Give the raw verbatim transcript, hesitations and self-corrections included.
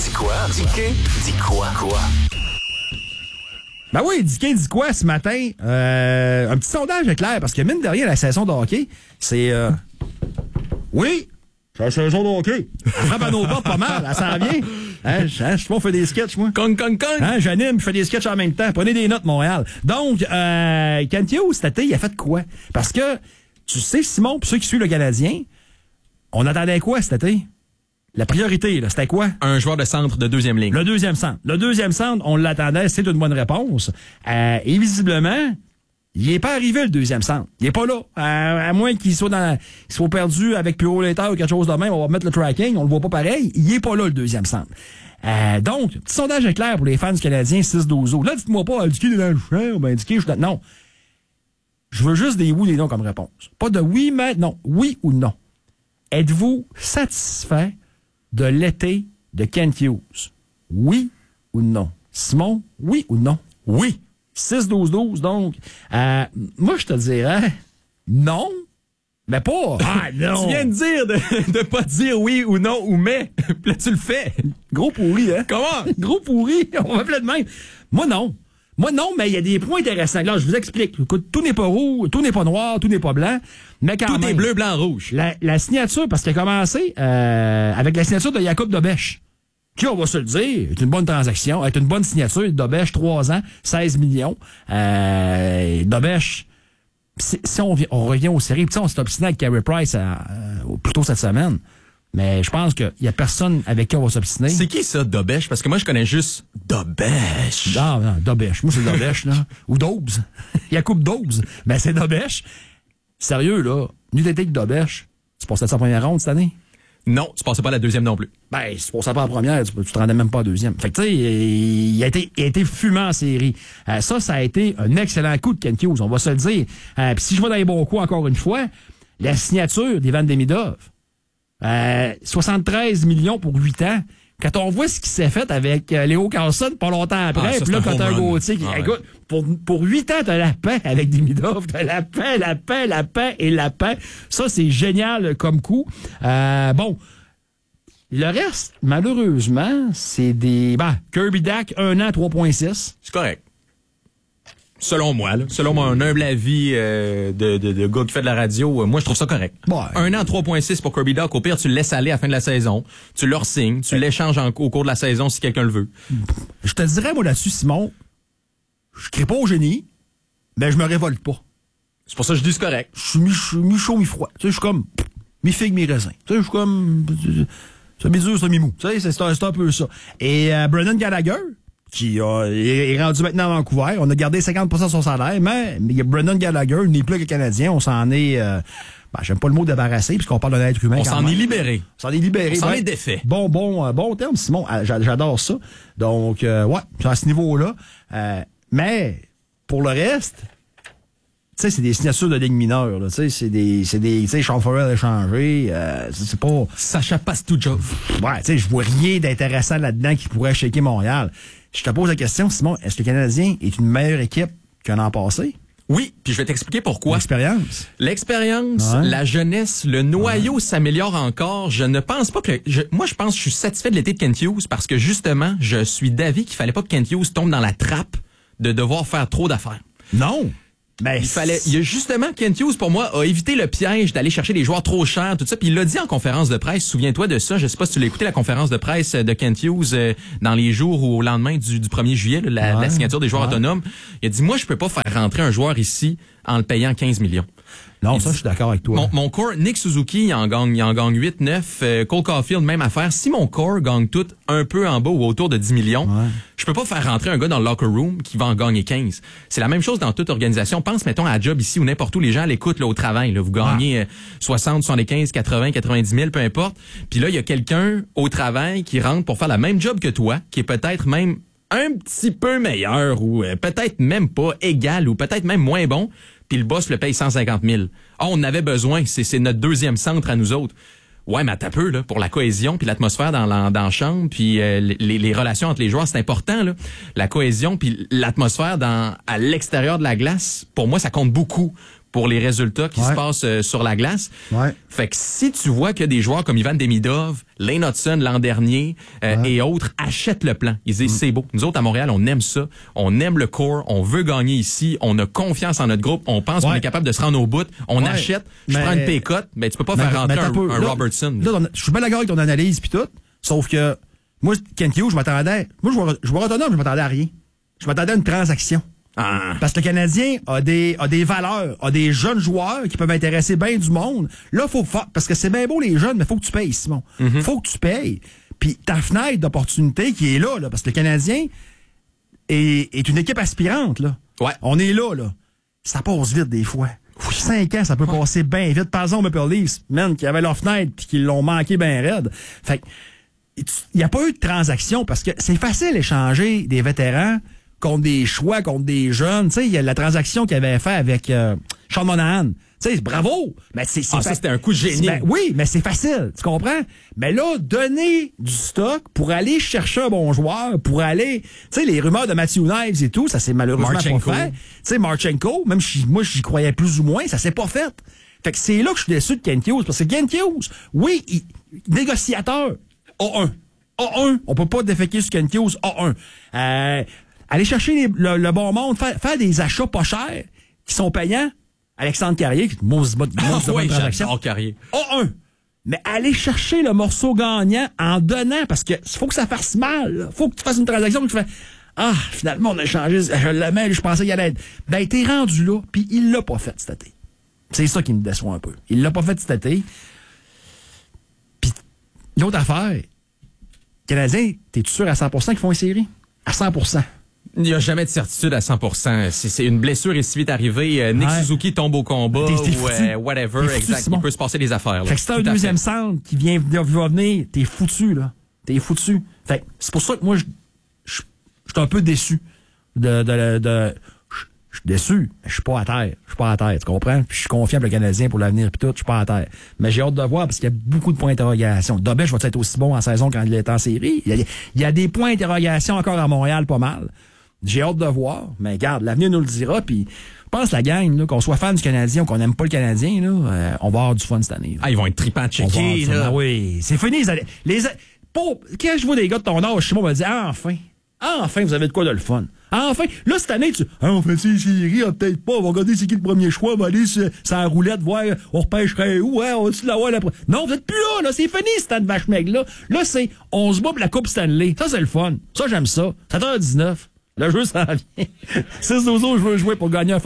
Dis quoi? Dis que? Dis quoi? Quoi? Ben oui, Dicky dit quoi ce matin? Euh, un petit sondage éclair, parce que mine de rien, la saison de hockey, c'est... Euh... Oui, c'est la saison de hockey. Elle frappe à nos portes pas mal, elle s'en vient. Hein, je, hein, je on fait des sketchs, moi. Cong, cong, cong. Hein, j'anime, je fais des sketchs en même temps. Prenez des notes, Montréal. Donc, euh, Kent Hughes, cet été, il a fait quoi? Parce que, tu sais, Simon, pour ceux qui suivent le Canadien, on attendait quoi cet été? La priorité, là, c'était quoi? Un joueur de centre de deuxième ligne. Le deuxième centre. Le deuxième centre, on l'attendait, c'est une bonne réponse. Euh, et visiblement, il n'est pas arrivé, le deuxième centre. Il est pas là. À, à moins qu'il soit dans, qu'il soit perdu avec Puro Later ou quelque chose de même, on va mettre le tracking, on le voit pas pareil. Il est pas là, le deuxième centre. Euh, donc, petit sondage éclair pour les fans du Canadien, six douze. Là, dites-moi pas, Dicky est dans le champ, ben Dicky, je... Non. Je veux juste des oui, des non comme réponse. Pas de oui, mais non. Oui ou non. Êtes-vous satisfait de l'été de Kent Hughes? Oui ou non? Simon, oui ou non? Oui. six douze douze, donc. Euh, moi, je te dirais non, mais pas. Ah non! Tu viens de dire de, de pas dire oui ou non ou mais. Puis là, tu le fais. Gros pourri, hein? Comment? Gros pourri. On va appeler de même. Moi, non. Moi, non, mais il y a des points intéressants. Là, je vous explique. Écoute, tout n'est pas rouge, tout n'est pas noir, tout n'est pas blanc. Mais quand Tout même, est bleu, blanc, rouge. La, la signature, parce qu'il a commencé euh, avec la signature de Jacob Dobèche, qui, on va se le dire, est une bonne transaction, est une bonne signature. Dobèche, trois ans, seize millions. Euh, Dobèche, si, si on, on revient aux séries, puis on s'est obstiné avec Carey Price euh, plus tôt cette semaine. Mais je pense qu'il y a personne avec qui on va s'obstiner. C'est qui ça, Dobèche? Parce que moi, je connais juste Dobèche. Non, non, Dobèche. Moi, c'est Dobèche, là. Ou Dobbs. Jacob Dobbs. Mais c'est Dobèche. Sérieux, là. Nu d'été que Dobèche. Tu passais sa première ronde cette année? Non, tu passais pas à la deuxième non plus. Ben, si tu passais pas à la première, tu, tu te rendais même pas à la deuxième. Fait que, tu sais, il a été, il a été fumant en série. Euh, ça, ça a été un excellent coup de Kent Hughes, on va se le dire. Euh, Puis si je vais dans les bons coups, encore une fois, la signature d'Ivan Demidov. Euh, soixante-treize millions pour huit ans. Quand on voit ce qui s'est fait avec euh, Léo Carlson pas longtemps après, ah, puis là, quand t'as un Gauthier qui, ah, écoute, ouais. pour, pour huit ans, t'as la paix avec Demidov, t'as la paix, la paix, la paix et la paix. Ça, c'est génial comme coup. Euh, bon. Le reste, malheureusement, c'est des, ben, Kirby Dack, un an, trois virgule six. C'est correct. Selon moi, là, selon mon humble avis euh, de, de, de gars qui fait de la radio, euh, moi, je trouve ça correct. Ouais. Un an, trois virgule six pour Kirby Dach. Au pire, tu le laisses aller à la fin de la saison. Tu le re-signes. Tu l'échanges en- au cours de la saison si quelqu'un le veut. Je te dirais, moi, là-dessus, Simon, je crie pas au génie, mais je me révolte pas. C'est pour ça que je dis c'est correct. Je suis mi- je suis mi-chaud, mi-froid. Tu sais, je suis comme mi-figue, mi-raisin. Tu sais, je suis comme... C'est mi-dur, c'est mi-mou. Tu sais, c'est, c'est, un, c'est un peu ça. Et euh, Brendan Gallagher, qui a, est, est rendu maintenant à Vancouver, on a gardé cinquante pour cent de son salaire, mais, mais Brendan Gallagher n'est plus que Canadien. On s'en est... Euh, ben, j'aime pas le mot débarrassé, puisqu'on parle d'un être humain. On quand s'en même. est libéré. On s'en est libéré. On s'en ouais. est défait. Bon, bon, euh, bon terme, Simon. Ah, j'a- J'adore ça. Donc, euh, ouais, c'est à ce niveau-là. Euh, mais, pour le reste, tu sais, c'est des signatures de ligne mineure, là. Tu sais, c'est des, c'est des, tu sais, Sean Farrell échangé. Euh, c'est c'est pas... Sacha Pastujov. Ouais, tu sais, je vois rien d'intéressant là-dedans qui pourrait shaker Montréal. Je te pose la question, Simon, est-ce que le Canadien est une meilleure équipe qu'un an passé? Oui, puis je vais t'expliquer pourquoi. L'expérience. L'expérience, Ouais. la jeunesse, le noyau s'améliore encore. Je ne pense pas que... je- moi, je pense que je suis satisfait de l'été de Kent Hughes parce que, justement, je suis d'avis qu'il fallait pas que Kent Hughes tombe dans la trappe de devoir faire trop d'affaires. Non. Ben, Il fallait, il y a justement, Kent Hughes, pour moi, a évité le piège d'aller chercher des joueurs trop chers, tout ça. Puis il l'a dit en conférence de presse. Souviens-toi de ça. Je sais pas si tu l'as écouté, la conférence de presse de Kent Hughes euh, dans les jours ou au lendemain du, du premier juillet, là, la, Ouais, la signature des joueurs ouais. autonomes. Il a dit, moi, je peux pas faire rentrer un joueur ici en le payant quinze millions. non, il ça, dit- je suis d'accord avec toi. Mon, mon core, Nick Suzuki, il en gagne, il en gagne huit, neuf. Euh, Cole Caulfield, même affaire. Si mon core gagne tout un peu en bas ou autour de dix millions, Ouais. je peux pas faire rentrer un gars dans le locker room qui va en gagner quinze. C'est la même chose dans toute organisation. Pense, mettons, à la job ici ou n'importe où, les gens l'écoutent là, au travail. Là. Vous gagnez euh, soixante, soixante-quinze, quatre-vingts, quatre-vingt-dix mille, peu importe. Puis là, il y a quelqu'un au travail qui rentre pour faire la même job que toi, qui est peut-être même un petit peu meilleur ou euh, peut-être même pas égal ou peut-être même moins bon, puis le boss le paye cent cinquante mille. Ah, on en avait besoin, c'est, c'est notre deuxième centre à nous autres. Ouais, mais attends un peu, là, pour la cohésion puis l'atmosphère dans la, dans la chambre puis euh, les, les relations entre les joueurs, c'est important, là. La cohésion puis l'atmosphère dans à l'extérieur de la glace, pour moi, ça compte beaucoup pour les résultats qui Ouais. se passent euh, sur la glace. Ouais. Fait que si tu vois que des joueurs comme Ivan Demidov, Lane Hudson l'an dernier euh, Ouais. et autres achètent le plan, ils disent Mm. c'est beau. Nous autres à Montréal, on aime ça, on aime le core, on veut gagner ici, on a confiance en notre groupe, on pense Ouais. qu'on est capable de se rendre au bout, on Ouais. achète, je Mais- prends une pay cut, ben tu peux pas Mais- faire rentrer mais un, t'as peu. un Là- Robertson. Là, on a- je suis bien d'accord avec ton analyse puis tout, sauf que moi, Kent Hughes, je m'attendais. Moi, je vois, je vois autonome, je m'attendais à rien. Je m'attendais à une transaction. Ah. Parce que le Canadien a des, a des valeurs, a des jeunes joueurs qui peuvent intéresser bien du monde. Là, faut fa- parce que c'est bien beau les jeunes, mais faut que tu payes, Simon. Mm-hmm. Faut que tu payes. Puis ta fenêtre d'opportunité qui est là, là, parce que le Canadien est, est une équipe aspirante, là. Ouais. On est là, là. Ça passe vite des fois. Cinq ans, ça peut passer bien vite. Par exemple, Maple Leafs, man, qui avaient leur fenêtre puis qui l'ont manqué bien raide. Fait que, il n'y a pas eu de transaction parce que c'est facile d'échanger des vétérans contre des choix, contre des jeunes. Tu sais, il y a la transaction qu'il avait fait avec euh, Sean Monahan. Tu sais, bravo! Mais c'est, c'est Ah, ça, fa- c'était un coup de génie. Ben oui, mais c'est facile, tu comprends? Mais là, donner du stock pour aller chercher un bon joueur, pour aller... Tu sais, les rumeurs de Matthew Knives et tout, ça s'est malheureusement Marchenko. pas fait. Tu sais, Marchenko, même si moi, j'y croyais plus ou moins, ça s'est pas fait. Fait que c'est là que je suis déçu de Kent Hughes, parce que Kent Hughes, oui, il, négociateur, A un. A un. On peut pas déféquer sur Kent Hughes, A un. Euh, aller chercher les- le, le bon monde, faire, faire des achats pas chers, qui sont payants. Alexandre Carrier, qui est une mauvaise bonne Ah, mauvaise bonne oui, transaction. j'adore Carrier. A un. Mais aller chercher le morceau gagnant en donnant, parce que faut que ça fasse mal. Là. Faut que tu fasses une transaction que tu fais ah, finalement, on a changé, je l'aimais, je pensais qu'il allait être. Ben, t'es rendu là, puis il l'a pas fait cet été. C'est ça qui me déçoit un peu. Il l'a pas fait cet été. Puis, l'autre affaire, Canadiens, t'es-tu sûr à cent pour cent qu'ils font une série? À cent pour cent. Il n'y a jamais de certitude à cent pour cent. Si c'est une blessure est si vite arrivée, euh, Nick Ouais. Suzuki tombe au combat T'es- t'es ou foutu. euh, whatever, T'es foutu, exact. Simon. Il peut se passer des affaires. Là. Fait que si t'as un Tout à deuxième fait. centre qui vient va venir, t'es foutu, là. T'es foutu. Fait que c'est pour ça que moi, je je- je suis un peu déçu de... de, de je je suis déçu, mais je suis pas à terre. Je suis pas à terre, tu comprends? Puis je suis confiant pour le Canadien pour l'avenir puis tout, je suis pas à terre. Mais j'ai hâte de voir parce qu'il y a beaucoup de points d'interrogation. Dobech va être aussi bon en saison quand il est en série? Il y a, il y a des points d'interrogation encore à Montréal, pas mal. J'ai hâte de voir, mais regarde, l'avenir nous le dira, puis je pense la gang, là, qu'on soit fan du Canadien ou qu'on n'aime pas le Canadien, là, euh, on va avoir du fun cette année. là. Ah, ils vont être tripants à On va avoir checker. du fun. là. Ah oui, c'est fini. Les, années- les, pour, quand je vois des gars de ton âge, Simon me dit, ah, enfin, enfin, vous avez de quoi de le fun. Enfin, là, cette année, tu, ah, on fait ça, série, ah, peut-être pas, on va regarder c'est qui le premier choix, on va aller sur, sur la roulette, voir, on repêcherait où, hein, on va-tu l'avoir la pro- Non, vous êtes plus là, là, c'est fini, ce temps de vache maigre là. Là, c'est, on se bat pour la Coupe Stanley. Ça, c'est le fun. Ça, j'aime ça. sept heures dix-neuf. Le jeu s'en vient. six douze, je veux jouer pour gagner un